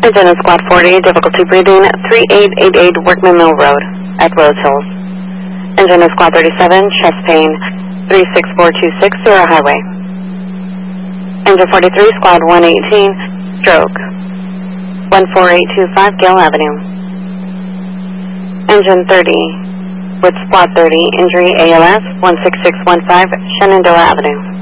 Engine is Squad 40, difficulty breathing, 3888 Workman Mill Road at Rose Hills. Engine is Squad 37, chest pain, 36426 Sierra Highway. Engine 43, Squad 118, stroke, 14825 Gale Avenue. Engine 30, with Squad 30, injury ALS, 16615 Shenandoah Avenue.